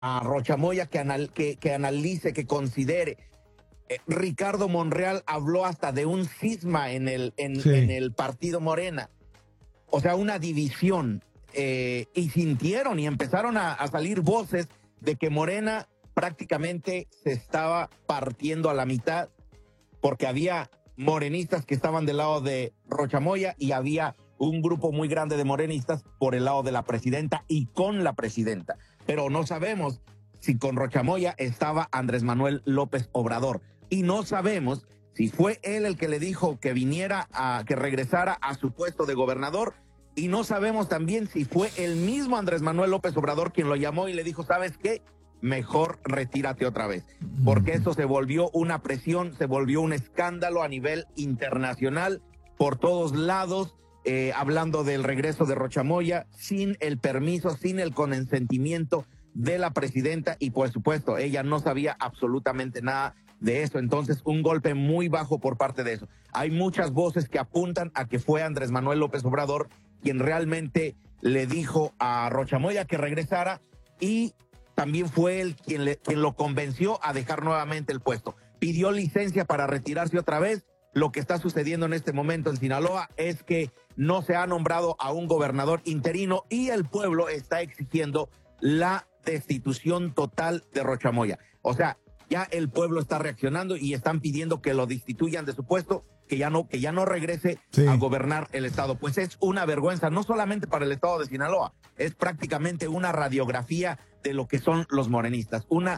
a Rocha Moya que analice, que considere. Ricardo Monreal habló hasta de un cisma en el partido Morena, o sea, una división, y sintieron y empezaron a salir voces de que Morena prácticamente se estaba partiendo a la mitad, porque había morenistas que estaban del lado de Rocha Moya y había un grupo muy grande de morenistas por el lado de la presidenta y con la presidenta. Pero no sabemos si con Rocha Moya estaba Andrés Manuel López Obrador. Y no sabemos si fue él el que le dijo que que regresara a su puesto de gobernador. Y no sabemos también si fue el mismo Andrés Manuel López Obrador quien lo llamó y le dijo, ¿sabes qué? Mejor retírate otra vez, porque esto se volvió una presión, se volvió un escándalo a nivel internacional por todos lados, hablando del regreso de Rocha Moya sin el permiso, sin el consentimiento de la presidenta, y por supuesto ella no sabía absolutamente nada de eso. Entonces, un golpe muy bajo por parte de eso. Hay muchas voces que apuntan a que fue Andrés Manuel López Obrador quien realmente le dijo a Rocha Moya que regresara, y también fue él quien lo convenció a dejar nuevamente el puesto. Pidió licencia para retirarse otra vez. Lo que está sucediendo en este momento en Sinaloa es que no se ha nombrado a un gobernador interino y el pueblo está exigiendo la destitución total de Rocha Moya. O sea, ya el pueblo está reaccionando y están pidiendo que lo destituyan de su puesto, que ya no regrese a gobernar el estado. Pues es una vergüenza, no solamente para el estado de Sinaloa, es prácticamente una radiografía de lo que son los morenistas, una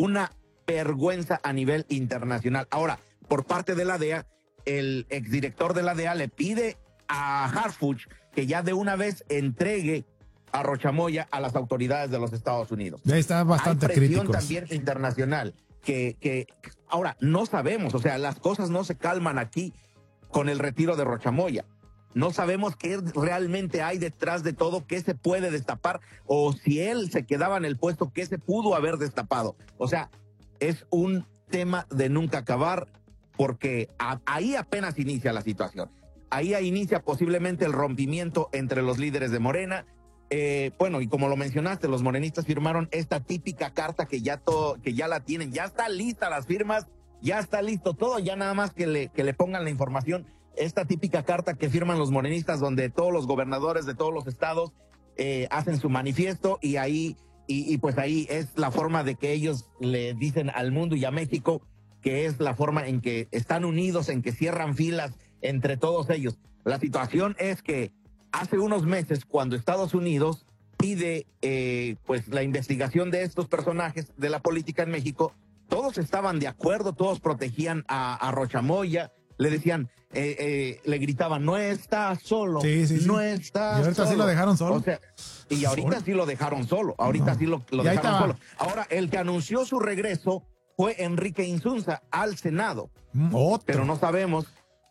vergüenza a nivel internacional. Ahora, por parte de la DEA, el exdirector de la DEA le pide a Harfuch que ya de una vez entregue a Rocha Moya a las autoridades de los Estados Unidos. Ya está bastante crítico. Hay presión también internacional que ahora no sabemos, o sea, las cosas no se calman aquí con el retiro de Rocha Moya. No sabemos qué realmente hay detrás de todo, qué se puede destapar, o si él se quedaba en el puesto, qué se pudo haber destapado. O sea, es un tema de nunca acabar, porque ahí apenas inicia la situación. Ahí inicia posiblemente el rompimiento entre los líderes de Morena. Bueno, y como lo mencionaste, los morenistas firmaron esta típica carta que ya la tienen, ya está lista las firmas, ya está listo todo, ya nada más que le pongan la información. Esta típica carta que firman los morenistas, donde todos los gobernadores de todos los estados hacen su manifiesto, y ahí pues ahí es la forma de que ellos le dicen al mundo y a México que es la forma en que están unidos, en que cierran filas entre todos ellos. La situación es que hace unos meses, cuando Estados Unidos pide pues la investigación de estos personajes de la política en México, todos estaban de acuerdo, todos protegían a Rocha Moya, le decían, le gritaban, no está solo, no está solo. Y ahorita sí lo dejaron solo. O sea, y ahorita sí lo dejaron solo, ahorita sí lo dejaron solo. Ahora, el que anunció su regreso fue Enrique Insunza al Senado, pero no sabemos.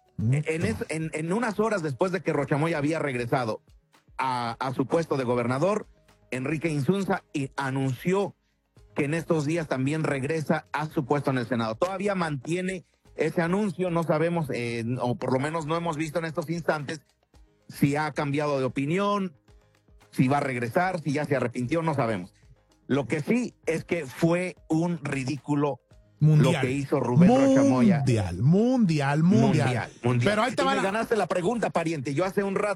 En unas horas después de que Rocha Moya había regresado a su puesto de gobernador, Enrique Insunza anunció que en estos días también regresa a su puesto en el Senado. Todavía mantiene ese anuncio, no sabemos, o por lo menos no hemos visto en estos instantes, si ha cambiado de opinión, si va a regresar, si ya se arrepintió, no sabemos. Lo que sí es que fue un ridículo mundial, lo que hizo Rubén Rocha Moya. Mundial. Pero ahí te ganaste la pregunta, pariente. Yo hace un rato